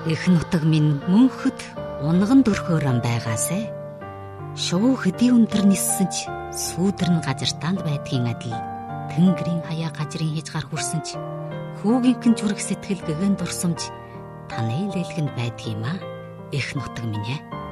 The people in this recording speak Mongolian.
Эх нутаг минь мөнхөд унган дөрхөөрөн байгаасай. Шувуу хөдий өндөр ниссэн ч сүүдэр нь газартаанд байдгийн адил тэнгэрийн хаяа газрын хязгаар хүрсэн ч хүүгийнхэн зүрх сэтгэл гэгэн дурсамж танай лэлгэнд байдгиймаа. Эх нутаг минь ээ.